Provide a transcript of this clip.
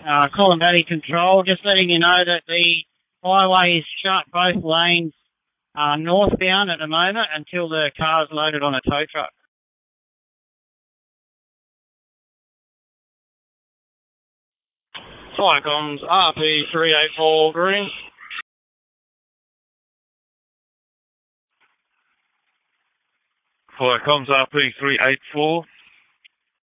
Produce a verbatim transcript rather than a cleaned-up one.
Uh, Colin Valley Control, just letting you know that the highway is shut, both lanes are northbound at the moment until the car's loaded on a tow truck. Flycom's R P three eight four green. Flycom's R P three eight four.